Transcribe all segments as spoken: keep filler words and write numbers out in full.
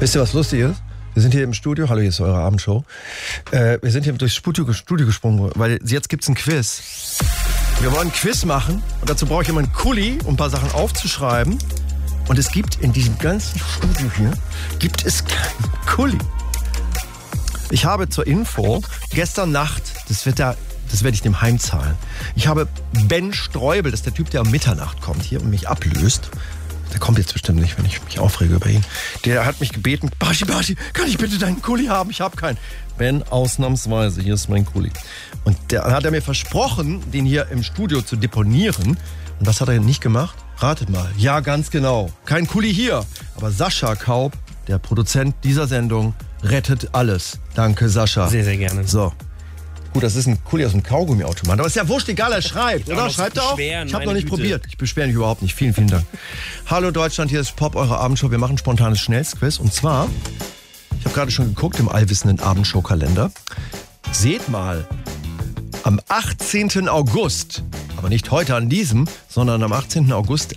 Wisst ihr, was lustig ist? Wir sind hier im Studio. Hallo, hier ist eure Abendshow. Äh, wir sind hier durchs Studio, Studio gesprungen, weil jetzt gibt's ein Quiz. Wir wollen ein Quiz machen und dazu brauche ich immer einen Kuli, um ein paar Sachen aufzuschreiben. Und es gibt in diesem ganzen Studio hier, gibt es keinen Kuli. Ich habe zur Info, gestern Nacht, das wird da, das werde ich dem heimzahlen. Ich habe Ben Streubel, das ist der Typ, der um Mitternacht kommt hier und mich ablöst. Der kommt jetzt bestimmt nicht, wenn ich mich aufrege über ihn. Der hat mich gebeten, Baschi, Baschi, kann ich bitte deinen Kuli haben? Ich habe keinen. Ben, ausnahmsweise, hier ist mein Kuli. Und der hat er mir versprochen, den hier im Studio zu deponieren. Und was hat er nicht gemacht? Ratet mal. Ja, ganz genau. Kein Kuli hier. Aber Sascha Kaub, der Produzent dieser Sendung, rettet alles. Danke, Sascha. Sehr, sehr gerne. So. Gut, das ist ein Kuli aus dem Kaugummiautomat. Aber ist ja wurscht, egal, er schreibt, oder? Schreibt er auch? Ich habe noch nicht Güte. probiert. Ich beschwere mich überhaupt nicht. Vielen, vielen Dank. Hallo Deutschland, hier ist Pop, eure Abendshow. Wir machen ein spontanes Schnellsquiz. Und zwar, ich habe gerade schon geguckt im allwissenden Abendshow-Kalender. Seht mal, am achtzehnten August, aber nicht heute an diesem, sondern am achtzehnten August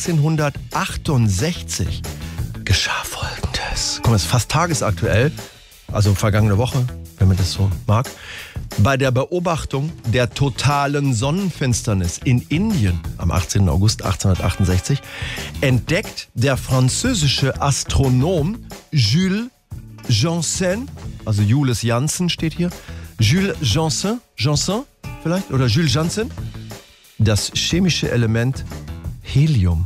achtzehnhundertachtundsechzig geschah Folgendes. Guck mal, es ist fast tagesaktuell, also vergangene Woche, wenn man das so mag. Bei der Beobachtung der totalen Sonnenfinsternis in Indien am achtzehnten August achtzehnhundertachtundsechzig entdeckt der französische Astronom Jules Janssen, also Jules Janssen steht hier, Jules Janssen, Janssen vielleicht, oder Jules Janssen, das chemische Element Helium.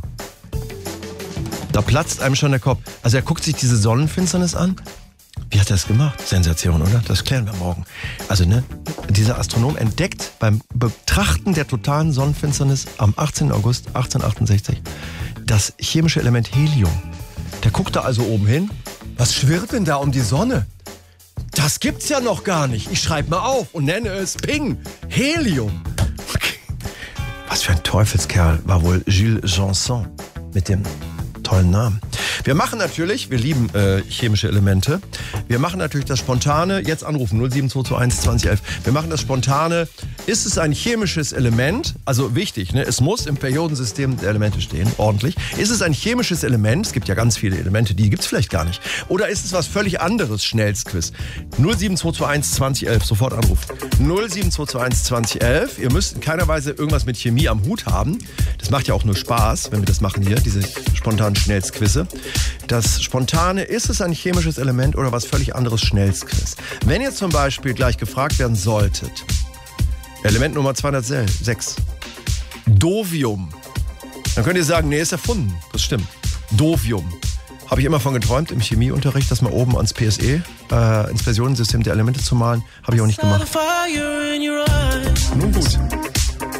Da platzt einem schon der Kopf. Also er guckt sich diese Sonnenfinsternis an. Wie hat er das gemacht? Sensation, oder? Das klären wir morgen. Also, ne, dieser Astronom entdeckt beim Betrachten der totalen Sonnenfinsternis am achtzehnten August achtzehnhundertachtundsechzig das chemische Element Helium. Der guckt da also oben hin. Was schwirrt denn da um die Sonne? Das gibt's ja noch gar nicht. Ich schreibe mal auf und nenne es Ping. Helium. Okay. Was für ein Teufelskerl war wohl Jules Janssen mit dem tollen Namen. Wir machen natürlich, wir lieben äh, chemische Elemente, wir machen natürlich das Spontane, jetzt anrufen, null sieben zwei zwei eins zwanzig elf. Wir machen das Spontane, ist es ein chemisches Element, also wichtig, ne? Es muss im Periodensystem der Elemente stehen, ordentlich. Ist es ein chemisches Element, es gibt ja ganz viele Elemente, die gibt es vielleicht gar nicht. Oder ist es was völlig anderes, Schnellsquiz? null sieben zwei zwei eins zwanzig elf, sofort anrufen. null sieben zwei zwei eins zwanzig elf, ihr müsst in keiner Weise irgendwas mit Chemie am Hut haben. Das macht ja auch nur Spaß, wenn wir das machen hier, diese spontanen Schnellsquizze. Das Spontane, ist es ein chemisches Element oder was völlig anderes, Schnellsquiz? Wenn ihr zum Beispiel gleich gefragt werden solltet, Element Nummer zweihundertsechs, Dovium, dann könnt ihr sagen, nee, ist erfunden. Das stimmt. Dovium. Habe ich immer von geträumt im Chemieunterricht, das mal oben ans P S E, äh, ins Periodensystem der Elemente zu malen. Habe ich auch nicht gemacht. Nun gut.